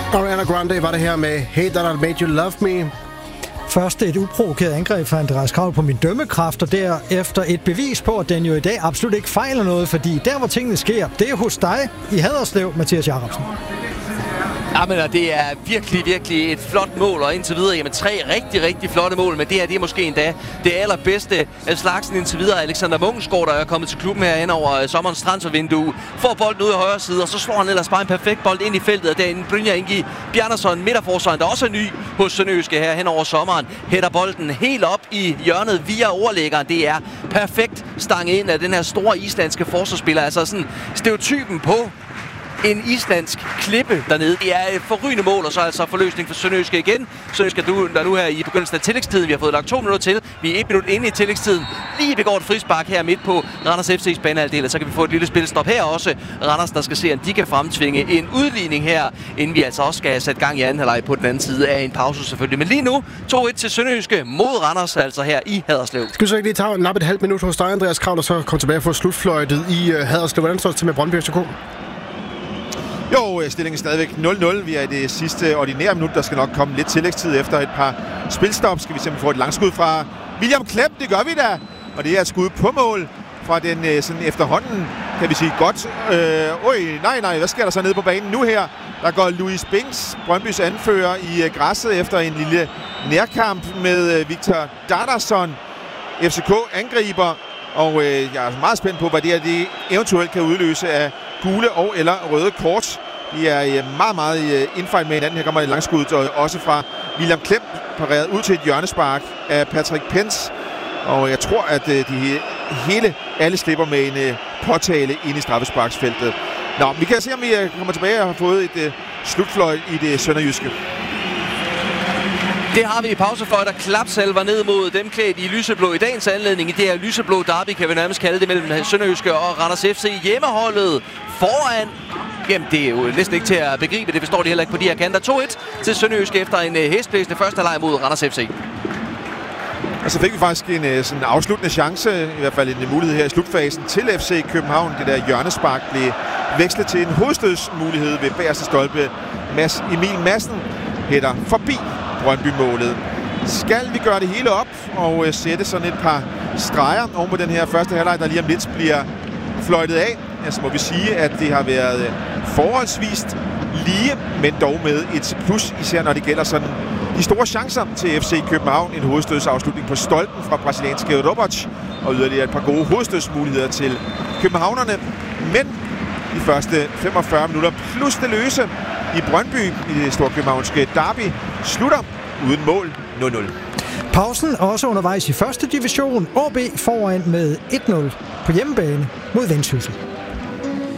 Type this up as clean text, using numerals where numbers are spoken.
Ariana Grande var det her med Hey That I Made You Love Me. Først et uprovokeret angreb fra Andreas Kraul på min dømmekraft, og derefter et bevis på, at den jo i dag absolut ikke fejler noget, fordi der, hvor tingene sker, det er hos dig i Haderslev, Mathias Jacobsen. Jamen, det er virkelig et flot mål, og indtil videre, jamen 3 rigtig flotte mål, men det her, det er måske endda det allerbedste af slagsen indtil videre. Alexander Munkensgaard, der er kommet til klubben her hen over sommerens transfervindue, får bolden ud i højre side, og så slår han ellers bare en perfekt bold ind i feltet, og derinde Brynjar Ingi Bjarnason, midterforsvaren, der også er ny hos Sønderjyske her hen over sommeren, hætter bolden helt op i hjørnet via overlæggeren. Det er perfekt stang ind af den her store islandske forsvarsspiller, altså sådan stereotypen på en islandsk klippe dernede. Det er et forrygende mål, og så altså forløsning for Sønderjyske igen. Sønderjyske, der nu her i begyndelsen af tillægstiden. Vi har fået lagt 2 minutter til. Vi er 1 minut inde i tillægstiden. Lige begår et frispark her midt på Randers FC's banehalvdel, og så kan vi få et lille spilstop her også. Randers, der skal se, om de kan fremtvinge en udligning her, inden vi altså også skal sætte gang i anden halvleg på den anden side af en pause selvfølgelig. Men lige nu 2-1 til Sønderjyske mod Randers, altså her i Haderslev. Skal vi så ikke lige tage nappe et halvt minut hos dig, Andreas Kraul, og så komme tilbage og få slutfløjtet i Haderslev? Hvordan står det til med Brøndby FCK? Jo, stillingen er stadigvæk 0-0. Vi er i det sidste ordinære minut. Der skal nok komme lidt tillægstid efter et par spilstop. Skal vi simpelthen få et langskud fra William Klem? Det gør vi da. Og det er et skud på mål fra den sådan efterhånden, kan vi sige, godt. Nej, hvad sker der så nede på banen nu her? Der går Louis Binks, Brøndbys anfører, i græsset efter en lille nærkamp med Victor Dardarsson. FCK angriber, og jeg er meget spændt på, hvad det eventuelt kan udløse af gule og eller røde kort. De er meget indfight med hinanden. Her kommer et langskud også fra William Klem, pareret ud til et hjørnespark af Patrick Pence. Og jeg tror, at alle slipper med en påtale ind i straffesparksfeltet. Nå, vi kan se, om vi kommer tilbage og har fået et slutfløjt i det sønderjyske. Det har vi i pausefløjt, der klapsalver ned mod dem klædt i lyseblå i dagens anledning. Det er lyseblå derby, kan vi nærmest kalde det, mellem Sønderjyske og Randers FC. Hjemmeholdet foran. Jamen, det er jo næsten ikke til at begribe. Det forstår de heller ikke på de her kanter. 2-1 til Sønderjyske efter en hæsblæsende første leg mod Randers FC. Og så fik vi faktisk en sådan afsluttende chance, i hvert fald en mulighed her i slutfasen til FC København. Det der hjørnespark blev vekslet til en hovedstødsmulighed ved bagerste stolpe. Mads Emil Madsen hætter forbi Brøndby-målet. Skal vi gøre det hele op og sætte sådan et par streger oven på den her første halvleg, der lige om lidt bliver fløjtet af, så må vi sige, at det har været forholdsvist lige, men dog med et plus, især når det gælder sådan de store chancer til FC København. En hovedstødsafslutning på stolpen fra brasilianske Roboc, og yderligere et par gode hovedstødsmuligheder til københavnerne. Men de første 45 minutter plus det løse i Brøndby i det storkøbenhavnske derby slutter uden mål 0-0. Pausen også undervejs i første division. AB foran med 1-0 på hjemmebane mod Vendsyssel.